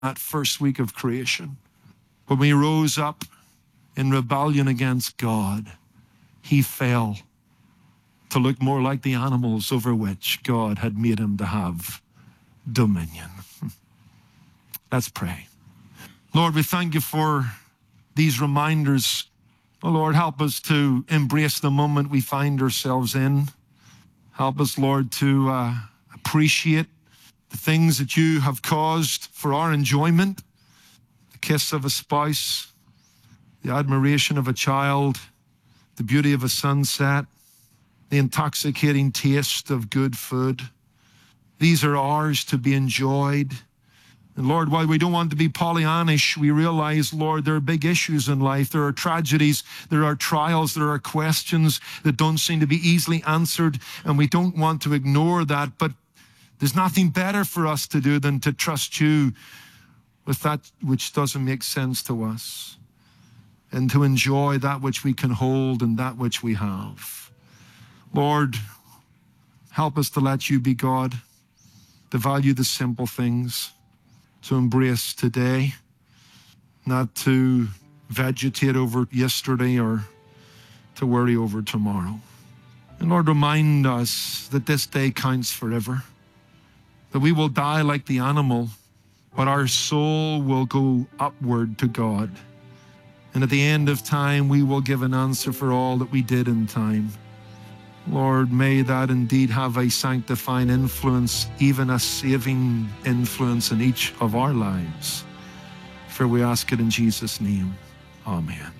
that first week of creation. When we rose up in rebellion against God, he fell to look more like the animals over which God had made him to have dominion. Let's pray. Lord, we thank you for these reminders. Oh, Lord, help us to embrace the moment we find ourselves in. Help us, Lord, to appreciate the things that you have caused for our enjoyment. The kiss of a spouse, the admiration of a child, the beauty of a sunset, the intoxicating taste of good food. These are ours to be enjoyed. And Lord, while we don't want to be Pollyannish, we realize, Lord, there are big issues in life. There are tragedies, there are trials, there are questions that don't seem to be easily answered, and we don't want to ignore that. But there's nothing better for us to do than to trust you with that which doesn't make sense to us, and to enjoy that which we can hold and that which we have. Lord, help us to let you be God, to value the simple things, to embrace today, not to vegetate over yesterday or to worry over tomorrow. And Lord, remind us that this day counts forever, that we will die like the animal, but our soul will go upward to God. And at the end of time, we will give an answer for all that we did in time. Lord, may that indeed have a sanctifying influence, even a saving influence in each of our lives. For we ask it in Jesus' name. Amen.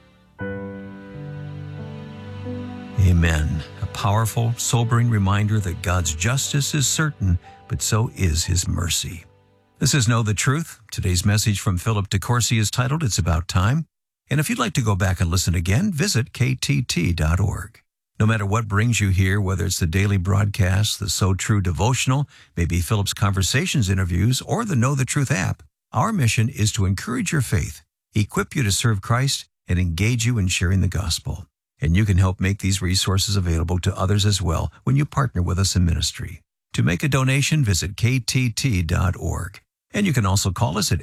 Amen. A powerful, sobering reminder that God's justice is certain, but so is his mercy. This is Know the Truth. Today's message from Philip DeCourcy is titled, It's About Time. And if you'd like to go back and listen again, visit ktt.org. No matter what brings you here, whether it's the daily broadcast, the So True devotional, maybe Philip's Conversations interviews, or the Know the Truth app, our mission is to encourage your faith, equip you to serve Christ, and engage you in sharing the gospel. And you can help make these resources available to others as well when you partner with us in ministry. To make a donation, visit ktt.org. And you can also call us at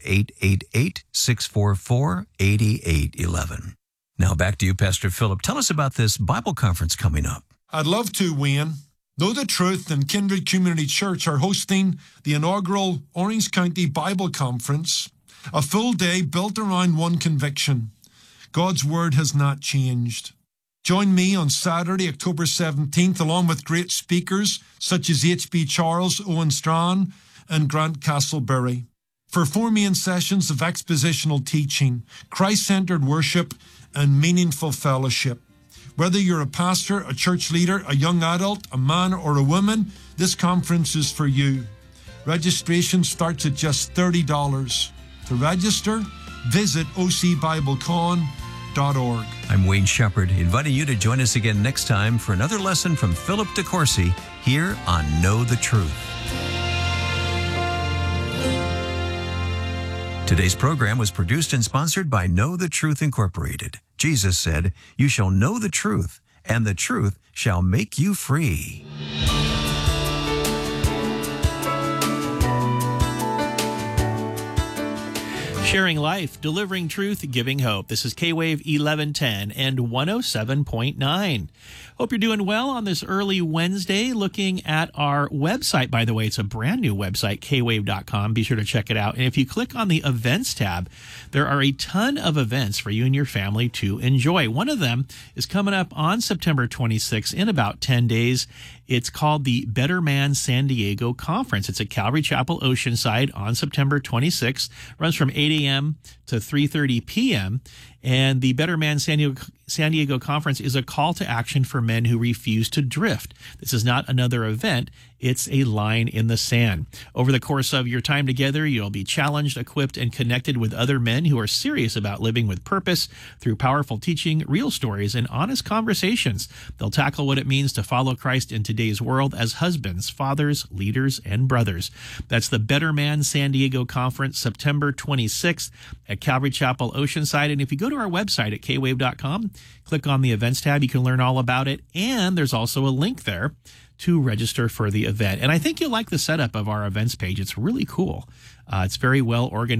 888-644-8811. Now back to you, Pastor Philip. Tell us about this Bible conference coming up. I'd love to, Wayne. Know the Truth and Kindred Community Church are hosting the inaugural Orange County Bible Conference, a full day built around one conviction: God's Word has not changed. Join me on Saturday, October 17th, along with great speakers such as H.B. Charles, Owen Strachan, and Grant Castleberry, for 4 main sessions of expositional teaching, Christ-centered worship, and meaningful fellowship. Whether you're a pastor, a church leader, a young adult, a man or a woman, this conference is for you. Registration starts at just $30. To register, visit ocbiblecon.org. I'm Wayne Shepherd, inviting you to join us again next time for another lesson from Philip DeCourcy here on Know the Truth. Today's program was produced and sponsored by Know the Truth Incorporated. Jesus said, "You shall know the truth, and the truth shall make you free." Sharing life, delivering truth, giving hope. This is K-Wave 1110 and 107.9. Hope you're doing well on this early Wednesday. Looking at our website, by the way, it's a brand new website, kwave.com. Be sure to check it out. And if you click on the events tab, there are a ton of events for you and your family to enjoy. One of them is coming up on September 26th in about 10 days. It's called the Better Man San Diego Conference. It's at Calvary Chapel, Oceanside on September 26th. Runs from 8 a.m. to 3:30 p.m. And the Better Man San Diego Conference is a call to action for men who refuse to drift. This is not another event. It's a line in the sand. Over the course of your time together, you'll be challenged, equipped, and connected with other men who are serious about living with purpose through powerful teaching, real stories, and honest conversations. They'll tackle what it means to follow Christ in today's world as husbands, fathers, leaders, and brothers. That's the Better Man San Diego Conference, September 26th at Calvary Chapel, Oceanside. And if you go to our website at kwave.com, click on the events tab, you can learn all about it. And there's also a link there to register for the event. And I think you'll like the setup of our events page. It's really cool. It's very well organized.